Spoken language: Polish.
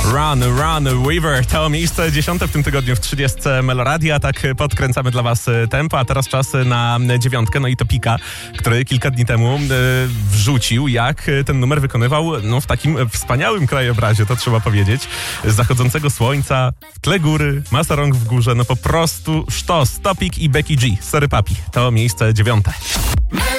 Run, River. To miejsce 10 w tym tygodniu w 30 Meloradia. Tak podkręcamy dla was tempo, a teraz czas na 9. No i to Pika, który kilka dni temu wrzucił, jak ten numer wykonywał w takim wspaniałym krajobrazie, to trzeba powiedzieć. Z zachodzącego słońca, w tle góry, masa rąk w górze, no po prostu sztos. Topik i Becky G. Sorry papi. To miejsce 9.